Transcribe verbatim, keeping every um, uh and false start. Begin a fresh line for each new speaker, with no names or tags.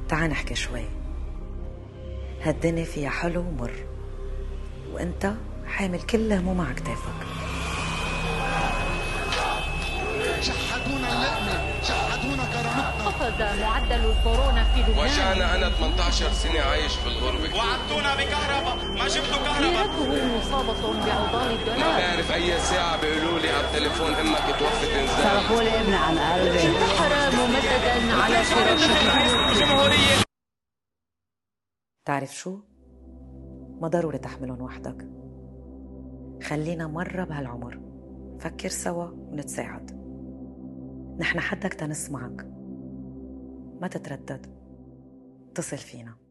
تعال نحكي شوي. هالدنيا فيها حلو ومر، وانت حامل كل هموم على كتافك.
شحتونا اللقمة، شحتونا كرامتنا.
قفز معدل الكورونا في لبنان.
وجعنا أنا ثمانية عشر سنة عايش في الغربة.
وعدتونا بكهرباء، ما جبتوا كهرباء.
ليرته مصابة بعضال الدولار.
ما بعرف أي ساعة بيقولوا لي على التليفون إمك توفت إنزال.
صرفوا لي ابني عن قلبي.
انتحر ممددا على فراشه.
تعرف شو؟ ما ضروري تحملهم وحدك. خلينا مرة بهالعمر فكر سوا ونتساعد. نحن حدك تنسمعك، ما تتردد، اتصل فينا.